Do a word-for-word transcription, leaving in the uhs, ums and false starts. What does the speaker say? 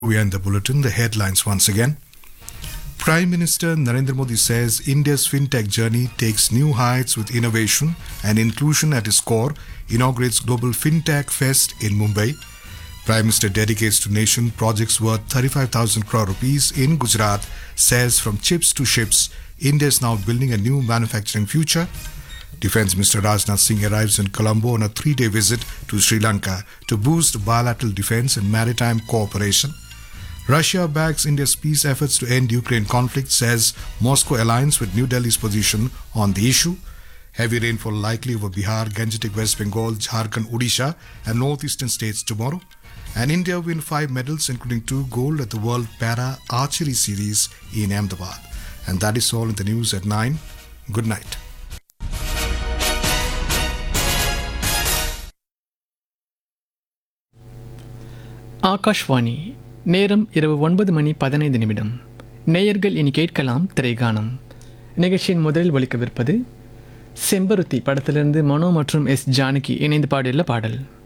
We end the bulletin, the headlines once again. Prime Minister Narendra Modi says India's fintech journey takes new heights with innovation and inclusion at its core, inaugurates Global Fintech Fest in Mumbai. Prime Minister dedicates to nation projects worth thirty-five thousand crore rupees in Gujarat, says from chips to ships, India is now building a new manufacturing future. Defence Minister Rajnath Singh arrives in Colombo on a three-day visit to Sri Lanka to boost bilateral defence and maritime cooperation. Russia backs India's peace efforts to end Ukraine conflict, says Moscow aligns with New Delhi's position on the issue. Heavy rainfall likely over Bihar, Gangetic West Bengal, Jharkhand, Odisha and northeastern states tomorrow. And India win five medals, including two gold at the World Para Archery Series in Ahmedabad. And that is all in the news at nine. Good night. Akashvani நேரம் இரவு ஒன்பது மணி பதினைந்து நிமிடம். நேயர்கள் இனி கேட்கலாம் திரைகானம். நிகழ்ச்சியின் முதலில் ஒலிக்கவிருப்பது செம்பருத்தி படத்திலிருந்து மனோ மற்றும் எஸ் ஜானகி இணைந்து பாடியுள்ள பாடல்.